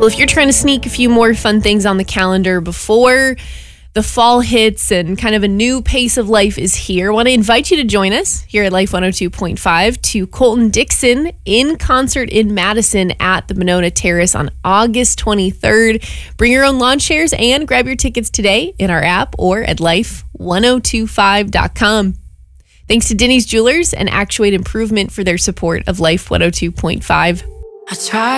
Well, if you're trying to sneak a few more fun things on the calendar before the fall hits and kind of a new pace of life is here, I want to invite you to join us here at Life 102.5 to Colton Dixon in concert in Madison at the Monona Terrace on August 23rd. Bring your own lawn chairs and grab your tickets today in our app or at life1025.com. Thanks to Denny's Jewelers and Actuate Improvement for their support of Life 102.5. I tried.